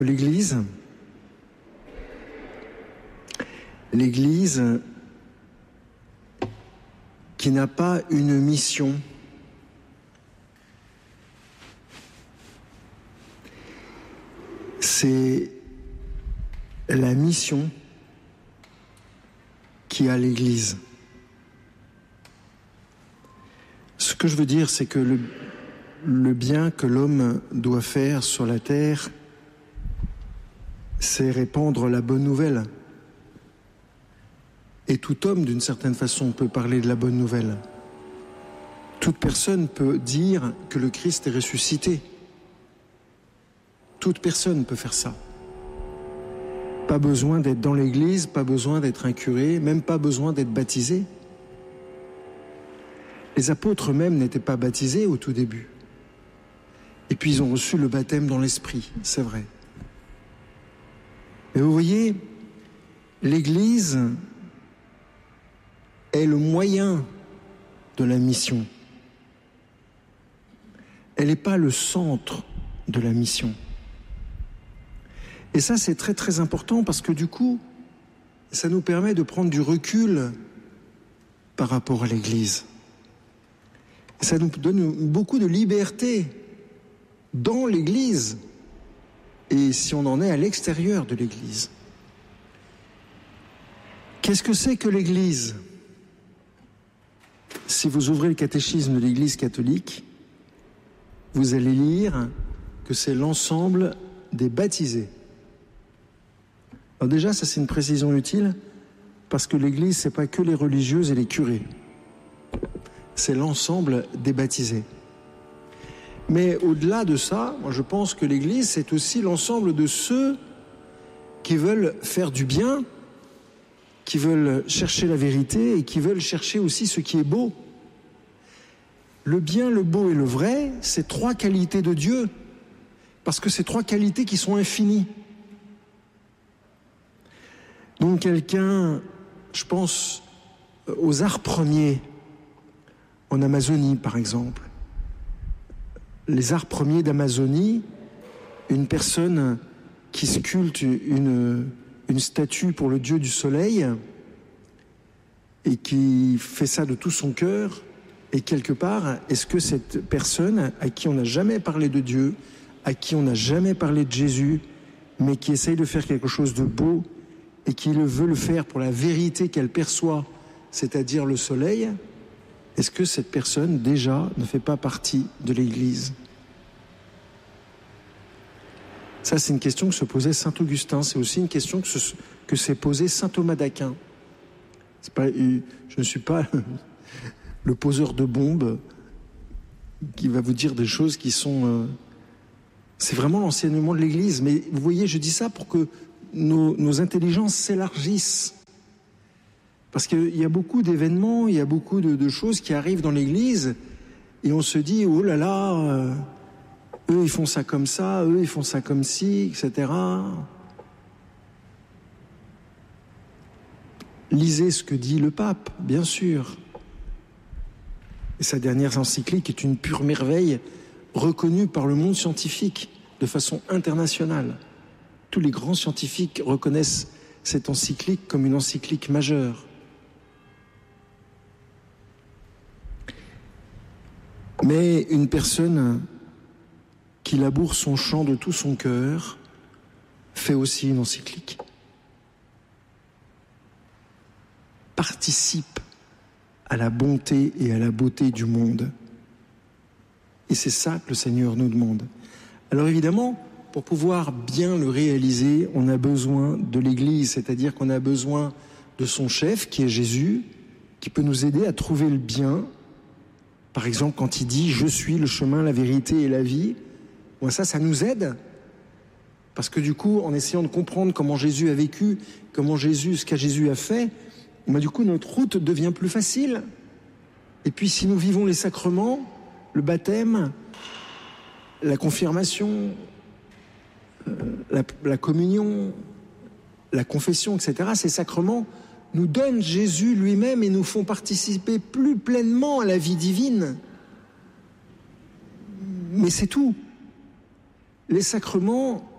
L'Église qui n'a pas une mission, c'est la mission qui a l'Église. Ce que je veux dire, c'est que le bien que l'homme doit faire sur la terre, c'est répandre la bonne nouvelle. Et tout homme, d'une certaine façon, peut parler de la bonne nouvelle. Toute personne peut dire que le Christ est ressuscité. Toute personne peut faire ça. Pas besoin d'être dans l'église, pas besoin d'être un curé, même pas besoin d'être baptisé. Les apôtres même n'étaient pas baptisés au tout début. Et puis ils ont reçu le baptême dans l'esprit, c'est vrai. Mais vous voyez, l'Église est le moyen de la mission. Elle n'est pas le centre de la mission. Et ça, c'est très très important parce que du coup, ça nous permet de prendre du recul par rapport à l'Église. Et ça nous donne beaucoup de liberté dans l'Église et si on en est à l'extérieur de l'Église. Qu'est-ce que c'est que l'Église ? Si vous ouvrez le catéchisme de l'Église catholique, vous allez lire que c'est l'ensemble des baptisés. Alors déjà, ça c'est une précision utile, parce que l'Église, c'est pas que les religieuses et les curés. C'est l'ensemble des baptisés. Mais au-delà de ça, moi je pense que l'Église, c'est aussi l'ensemble de ceux qui veulent faire du bien, qui veulent chercher la vérité et qui veulent chercher aussi ce qui est beau. Le bien, le beau et le vrai, c'est trois qualités de Dieu, parce que c'est trois qualités qui sont infinies. Donc quelqu'un, je pense aux arts premiers, en Amazonie par exemple. Les arts premiers d'Amazonie, une personne qui sculpte une statue pour le dieu du soleil et qui fait ça de tout son cœur, et quelque part, est-ce que cette personne à qui on n'a jamais parlé de Dieu, à qui on n'a jamais parlé de Jésus, mais qui essaye de faire quelque chose de beau et qui veut le faire pour la vérité qu'elle perçoit, c'est-à-dire le soleil, est-ce que cette personne, déjà, ne fait pas partie de l'Église ? Ça, c'est une question que se posait saint Augustin. C'est aussi une question que s'est posée saint Thomas d'Aquin. Je ne suis pas le poseur de bombes qui va vous dire des choses qui sont... C'est vraiment l'enseignement de l'Église. Mais vous voyez, je dis ça pour que nos intelligences s'élargissent. Parce qu'il y a beaucoup d'événements, il y a beaucoup de choses qui arrivent dans l'Église et on se dit, oh là là, eux ils font ça comme ça, eux ils font ça comme ci, etc. Lisez ce que dit le pape, bien sûr. Et sa dernière encyclique est une pure merveille, reconnue par le monde scientifique de façon internationale. Tous les grands scientifiques reconnaissent cette encyclique comme une encyclique majeure. Mais une personne qui laboure son champ de tout son cœur fait aussi une encyclique. Participe à la bonté et à la beauté du monde. Et c'est ça que le Seigneur nous demande. Alors évidemment, pour pouvoir bien le réaliser, on a besoin de l'Église, c'est-à-dire qu'on a besoin de son chef, qui est Jésus, qui peut nous aider à trouver le bien. Par exemple, quand il dit « Je suis le chemin, la vérité et la vie », bon, ça nous aide. Parce que du coup, en essayant de comprendre comment Jésus a vécu, ce que Jésus a fait, du coup, notre route devient plus facile. Et puis, si nous vivons les sacrements, le baptême, la confirmation, la communion, la confession, etc., ces sacrements nous donnent Jésus lui-même et nous font participer plus pleinement à la vie divine. Mais c'est tout. Les sacrements